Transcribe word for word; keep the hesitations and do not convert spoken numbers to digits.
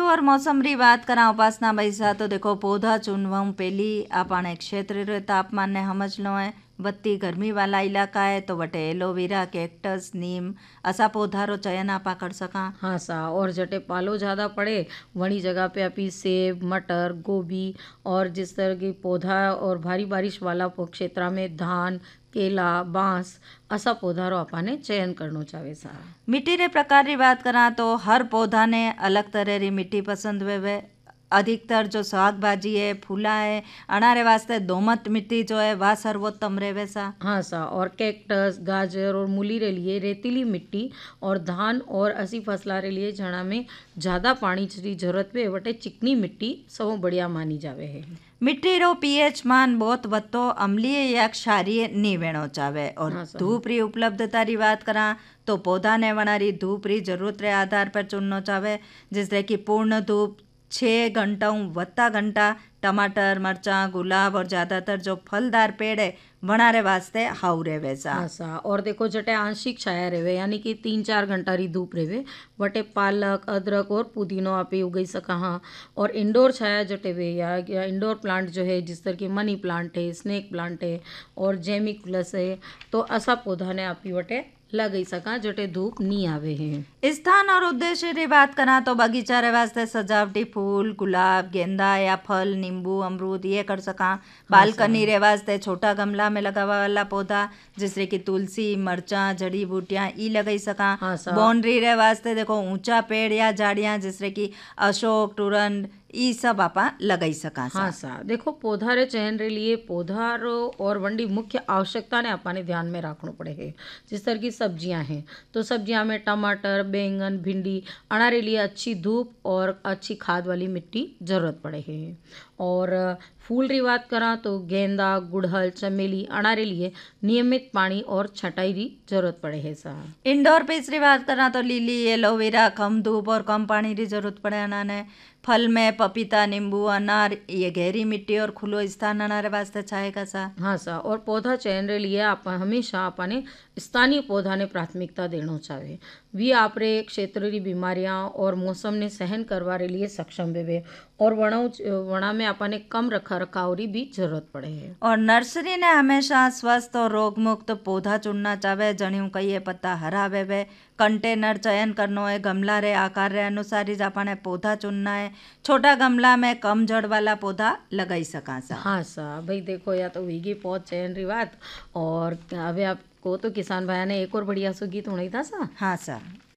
और मौसम री बात करा उपासना बैसा तो देखो पौधा चुनवाऊं पहली आपने क्षेत्र रे तापमान ने समझ लो है। बत्ती गर्मी वाला इलाका है तो वटे एलोवेरा कैक्टस नीम असा पौधा रो चयन आपा कर सका। हाँ सा, और जटे पालो ज़्यादा पड़े वही जगह पे अपी सेब मटर गोभी और जिस तरह की पौधा और भारी बारिश वाला क्षेत्र में धान केला बांस असा पौधा रो अपाने चयन करनो चाहे सा। मिट्टी रे प्रकार री बात करा तो हर पौधा ने अलग तरह री मिट्टी पसंद वेवे। अधिकतर जो साग भाजी है फूला है अनारे वास्ते दोमट मिट्टी जो है वह सर्वोत्तम रेवे सा। हाँ सा, और कैक्टस गाजर और मूली रे लिए रेतीली मिट्टी और धान और असी फसला रे लिए जड़ा में ज़्यादा पानी की जरूरत पे वटे चिकनी मिट्टी सब बढ़िया मानी जावे है। मिट्टी रो पीएच मान बहुत वत्तो अम्लीय या क्षारीय नहीं वेणो चावे। और हाँ सा। धूप री उपलब्धता री बात करा तो पौधा ने वनारी धूप री जरूरत रे आधार पर चुननो चावे। जिससे कि पूर्ण धूप छः घंटा वत्ता घंटा टमाटर मरचा गुलाब और ज़्यादातर जो फलदार पेड़ है वनारे वास्ते हाउ रेवे सा। हाँ सा, और देखो जटे आंशिक छाया रेवे यानी कि तीन चार घंटा री धूप रेवे वटे पालक अदरक और पुदीनो आपे उगई सका। हाँ, और इंडोर छाया जटे वे या, या इंडोर प्लांट जो है जिस तरह की मनी प्लांट है स्नेक प्लांट है और जेमिकुलस है तो असा पौधा ने आपी वटे लगई सका जटे धूप नहीं आवे है। स्थान और उद्देश्य री बात करा तो बगीचा रे वास्ते सजावटी फूल गुलाब गेंदा या फल नींबू अमरूद ये कर सका। बालकनी रे वास्ते छोटा गमला में लगावा वाला पौधा जिससे कि तुलसी मरचा जड़ी बूटियां ई लगाई सका। हाँ सा। बाउंड्री रे वास्ते देखो ऊंचा पेड़ या झाड़ियां जिससे कि अशोक टुरंड ई सब आपा लगाई सका सा। हाँ सा, देखो पौधा रे चयन रे लिए पौधा रो और वंडी मुख्य आवश्यकता ने अपाने ध्यान में रखना पड़े है। जिस तरह की सब्जियां हैं तो सब्जियां में टमाटर बैंगन भिंडी अनारे लिए अच्छी धूप और अच्छी खाद वाली मिट्टी जरूरत पड़े है। और फूल री बात करा तो गेंदा गुड़हल चमेली अनारे लिए नियमित पानी और छटाई री जरूरत पड़े है सा। इंडोर पीस री बात करा तो लिली एलोवेरा कम धूप और कम पानी री जरूरत पड़े अनाने। फल में पपीता नींबू अनार ये गहरी मिट्टी और खुलो स्थान अनारे वास्ते चाहेगा सा। हाँ सा, और पौधा चयन रे लिए आप हमेशा अपने स्थानीय पौधा ने प्राथमिकता देना चाहे। वी आपरे क्षेत्र री बीमारियां और मौसम ने सहन करवा रे लिए सक्षम वेवे और वणा वणा में अपने कम रखा रखाव री भी जरूरत पड़े है। और नर्सरी ने हमेशा स्वस्थ और रोग मुक्त पौधा चुनना चाहे। जणियों कई पत्ता हरा वेवे कंटेनर चयन करनो है गमला रे आकार रे अनुसार ही अपने पौधा चुनना है। छोटा गमला में कम जड़ वाला पौधा लगाई सका सा। हाँ सा भाई, देखो या तो वीगी पौध चयन री बात और अभी आपको तो किसान भाई ने एक और बढ़िया सो गीत सुनाई था सा। हाँ सा।